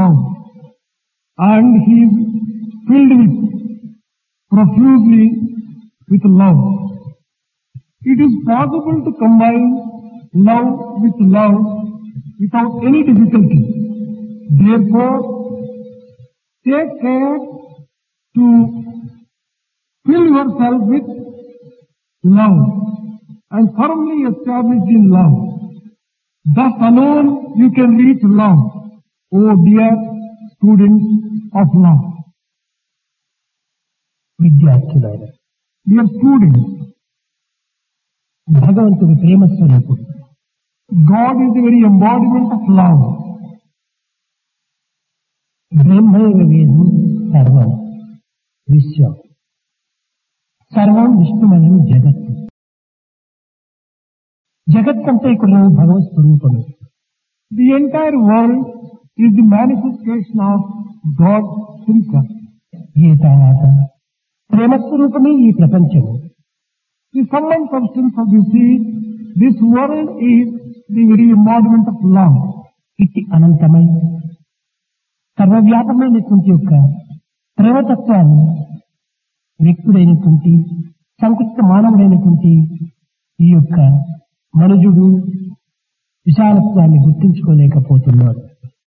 love, and he is filled with profusely with love. It is possible to combine love with love without any difficulty. Therefore, take care to fill yourself with love and firmly established in love. Thus alone you can reach love, O dear students of love. విద్యార్థులారా, Dear students, భగవంతుడి ప్రేమ స్వరూపుడు. God is the very embodiment of love. బ్రహ్మైవ వేదం సర్వం విశ్వం, సర్వం విష్ణుమయం జగత్తు. జగత్తంతా ఇక్కడ భగవత్ స్వరూపము. The entire world is the manifestation of God Himself. ఈ తర్వాత ప్రేమ స్వరూపమే ఈ ప్రపంచము. The sum and substance of this world is the very embodiment of love. ఇట్టి అనంతమై సర్వవ్యాపమైనటువంటి యొక్క ప్రేమతత్వాన్ని వ్యక్తుడైనటువంటి సంకుచిత మానవుడైనటువంటి ఈ యొక్క మనుజుడు విశాలత్వాన్ని గుర్తించుకోలేకపోతున్నాడు.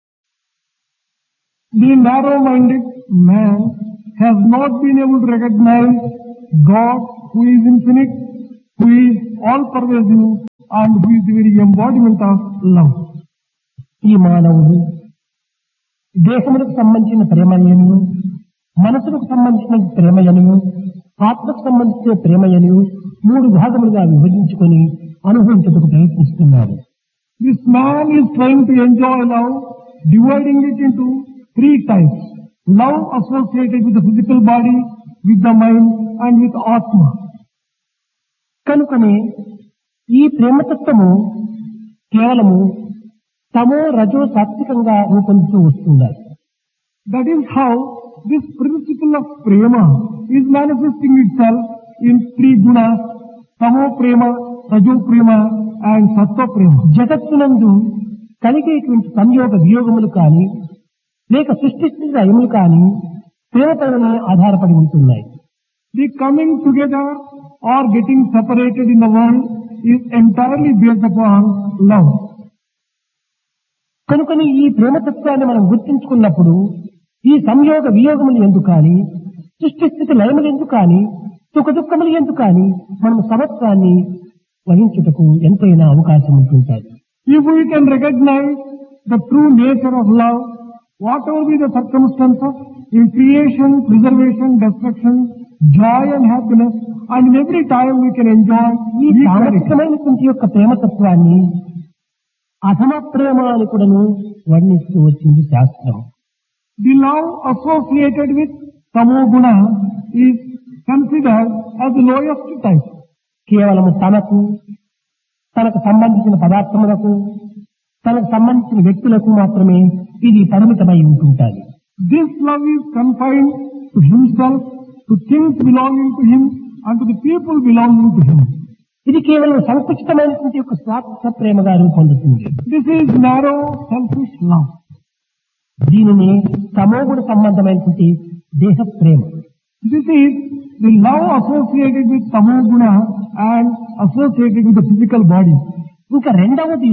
The narrow-minded man has not been able to recognize God, who is infinite, who is all-pervasive, and who is the very embodiment of love. ఈ మానవుడు దేహములకు సంబంధించిన ప్రేమయను, మనసులకు సంబంధించిన ప్రేమయను, ఆత్మకు సంబంధించిన ప్రేమయను మూడు భాగములుగా విభజించుకొని అనుభవించడానికి ప్రయత్నిస్తున్నాడు. This man is trying to enjoy love, dividing it into three types. Love associated with the physical body, with the mind, and with Atma. కనుకనే ఈ ప్రేమతత్వము కేవలము తమో రజో సాత్వికంగా రూపొందుతూ వస్తున్నారు. That is how this principle of prema is manifesting itself in three gunas: tamo prema, rajo prema, and sattva prema. జగత్తునందు కలిగేటువంటి సంయోగ వియోగములు కానీ లేక సృష్టిస్తున్న అయములు కానీ ప్రేమపైన ఆధారపడి ఉంటున్నాయి. The coming together or getting separated in the world is entirely based upon love. కనుకని ఈ ప్రేమతత్వాన్ని మనం గుర్తించుకున్నప్పుడు ఈ సంయోగ వియోగములు ఎందుకు కానీ, సృష్టిస్థితి లయములు ఎందుకు కానీ, సుఖ దుఃఖములు ఎందుకు కానీ మనం సమత్వాన్ని వహించుటకు ఎంతైనా అవకాశం ఉంటుంటాయి. If we can recognize the true nature of love, whatever be the circumstances in creation, preservation, destruction, joy and happiness, and in every time we can enjoy ఈ సామర్థ్యమైనటువంటి యొక్క ప్రేమతత్వాన్ని అధమ ప్రేమ అని కూడాను వర్ణిస్తూ వచ్చింది శాస్త్రం. The love associated with tamoguna is considered as the lowest type. కేవలము తనకు సంబంధించిన పదార్థములకు, తనకు సంబంధించిన వ్యక్తులకు మాత్రమే ఇది పరిమితమై ఉంటుంటాది. This love is confined to himself, to things belonging to him, and to the people belonging to him. ఇది కేవలం సంకుచితమైనటువంటి యొక్క స్వార్థ ప్రేమగా రూపొందుతుంది. This is narrow, selfish love. దీనిని తమోగుణ సంబంధమైనటువంటి దేహ ప్రేమ. This is the love associated with tamoguna and associated with the physical body. ఇంకా రెండవది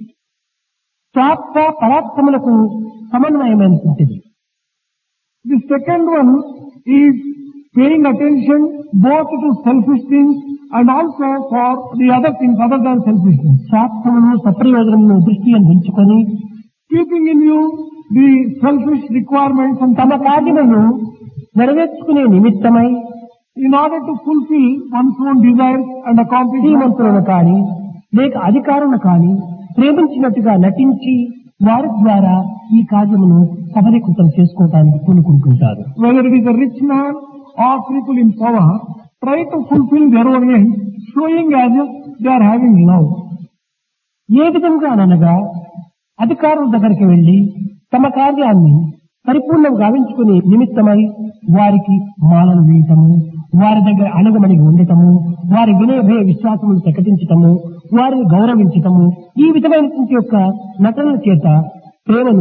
స్వార్థ పదార్థములకు సమన్వయమైనటువంటిది. The second one is paying attention both to selfish things and also for the other things other than selfishness. స్వార్థమును సప్రయోజనమును దృష్టి అందించుకొని Keeping in view the selfish requirements and తమ కార్యములను నెరవేర్చుకునే నిమిత్తమై in order to fulfill one's own desires and accomplish శ్రీమంతులను కానీ లేక అధికారులను కానీ ప్రేమించినట్టుగా నటించి వారి ద్వారా ఈ కార్యమును సఫలీకృతం చేసుకోవడానికి పూనుకుంటుంటారు. whether it is a rich man or people in power, try to fulfill their own ends, showing as if they are having love. ఏ విధంగా అనగా అధికారుల దగ్గరికి వెళ్లి తమ కార్యాన్ని పరిపూర్ణం గావించుకునే నిమిత్తమై వారికి మాలను వేయటము, వారి దగ్గర అణగమణిగి ఉండటము, వారి వినయభయ విశ్వాసములు ప్రకటించటము, వారిని గౌరవించటము, ఈ విధమైనటువంటి యొక్క నటనల చేత ప్రేమను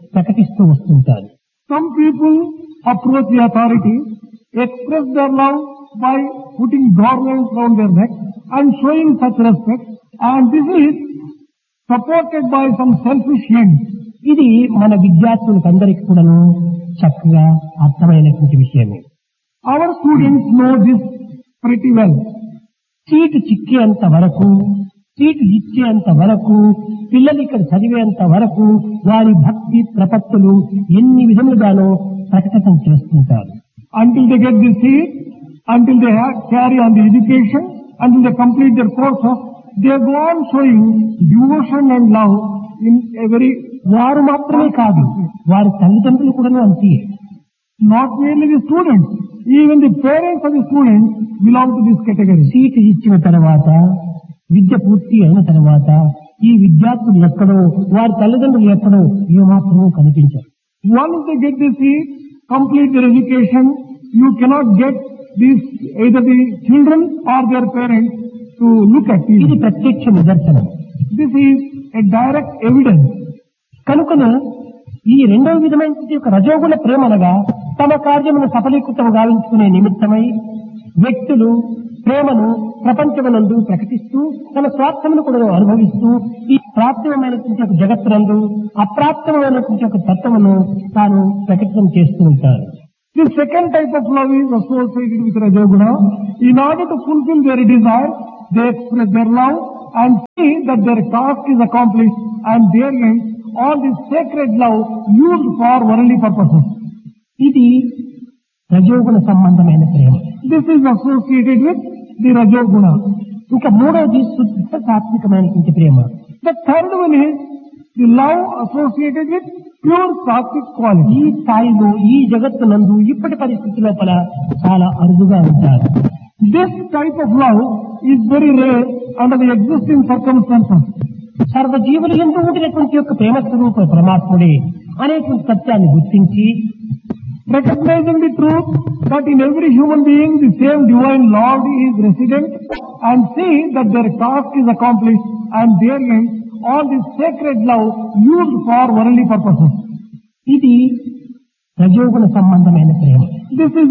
ప్రకటిస్తూ వస్తుంటారు. Some people approach the authority, express their love by putting garlands round their neck and showing such respect, and this is supported by some selfish ends. ఇది మన విద్యార్థులకందరికీ కూడాను చక్కగా అర్థమైనటువంటి విషయమే. Our students know this pretty well. Seat చిక్కేంత వరకు, seat ఇచ్చేంత వరకు, పిల్లలు ఇక్కడ చదివేంత వరకు వారి భక్తి ప్రపత్తులు ఎన్ని విధములుగానో ప్రకటన చేస్తుంటారు. Until they get the seat, until they carry on the education, until they complete their courses, they go on showing devotion and love in a very వారు మాత్రమే కాదు, వారి తల్లిదండ్రులు కూడా అంతే. Not merely the students, even the parents of the students belong to this category. Seat ఇచ్చిన తర్వాత, విద్య పూర్తి అయిన తర్వాత ఈ విద్యార్థులు ఎక్కడో, వారి తల్లిదండ్రులు ఎక్కడో ఏమాత్రమూ కనిపించరు. Once they get the seat, complete their education, you cannot get these, either the children or their parents to look at you. ఇది ప్రత్యక్ష నిదర్శనం. This is a direct evidence. కనుకనే ఈ రెండవ విధమైన యొక్క రజోగుణ ప్రేమ అనగా తమ కార్యమును సఫలీకృతం గావించుకునే నిమిత్తమై వ్యక్తులు ప్రేమను ప్రపంచమునందు ప్రకటిస్తూ తన స్వార్థమును కూడా అనుభవిస్తూ ఈ ప్రాప్తమైనటువంటి ఒక జగత్తునందు అప్రాప్తమైనటువంటి ఒక తత్వమును తాను ప్రకటన చేస్తూ ఉంటారు. The second type of love is associated with Rajoguna. In order to fulfill their desire, they express their love and see that their task is accomplished, and therein all this sacred love used for worldly purposes. ఇది రజోగుణ సంబంధమైన ప్రేమ. This is associated with the Rajoguna. ఇంకా మూడవది శుద్ధ సాత్వికమైనటువంటి ప్రేమ. The third one is the love associated with pure sattvic quality. ఈ స్థాయిలో ఈ జగత్తునందు ఇప్పటి పరిస్థితి లోపల చాలా అరుదుగా ఉంటారు. This type of love is very rare under the existing circumstances. సర్వజీవులు ఎందు ఉండినటువంటి యొక్క ప్రేమ స్వరూప పరమాత్ముడే అనేటువంటి సత్యాన్ని గుర్తించి, recognizing the truth that in every human being the same divine Lord is resident, and see that their task is accomplished, and therein all this sacred love used for worldly purposes. ఇది రజోగుణ సంబంధమైన ప్రేమ. This is